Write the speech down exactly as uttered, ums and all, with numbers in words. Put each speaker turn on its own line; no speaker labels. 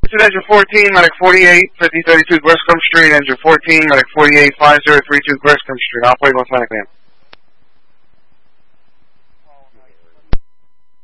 This is engine fourteen, medic forty-eight, fifty thirty-two Griscom Street, engine fourteen, medic forty-eight, five zero three two Griscom Street. Operate automatically.